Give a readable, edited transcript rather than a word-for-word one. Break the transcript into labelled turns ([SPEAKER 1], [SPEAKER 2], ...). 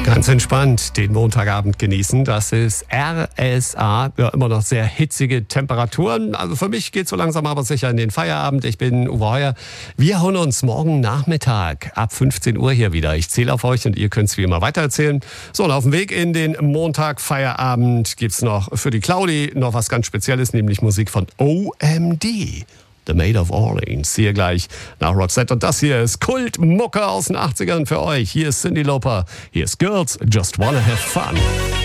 [SPEAKER 1] Ganz entspannt den Montagabend genießen. Das ist RSA. Ja, immer noch sehr hitzige Temperaturen. Also für mich geht so langsam aber sicher in den Feierabend. Ich bin Uwe Heuer. Wir hören uns morgen Nachmittag ab 15 Uhr hier wieder. Ich zähle auf euch und ihr könnt es wie immer weitererzählen. So, und auf dem Weg in den Montag-Feierabend gibt's noch für die Claudi noch was ganz Spezielles, nämlich Musik von OMD. The Maid of Orleans. Hier gleich nach Roxette. Und das hier ist Kultmucke aus den 80ern für euch. Hier ist Cyndi Lauper. Hier ist Girls Just Wanna Have Fun.